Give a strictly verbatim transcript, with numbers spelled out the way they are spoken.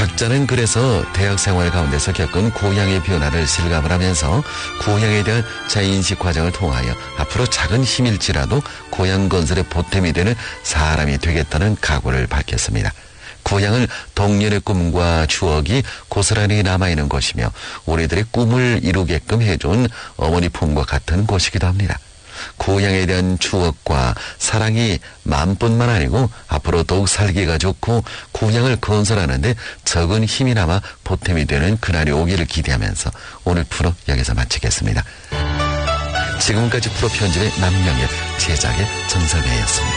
각자는 그래서 대학 생활 가운데서 겪은 고향의 변화를 실감을 하면서 고향에 대한 자인식 과정을 통하여 앞으로 작은 힘일지라도 고향 건설의 보탬이 되는 사람이 되겠다는 각오를 밝혔습니다. 고향은 동년의 꿈과 추억이 고스란히 남아있는 곳이며 우리들의 꿈을 이루게끔 해준 어머니 품과 같은 곳이기도 합니다. 고향에 대한 추억과 사랑이 마음뿐만 아니고 앞으로 더욱 살기가 좋고 고향을 건설하는 데 적은 힘이 남아 보탬이 되는 그날이 오기를 기대하면서 오늘 프로 여기서 마치겠습니다. 지금까지 프로 편집의 남명일, 제작의 정설배였습니다.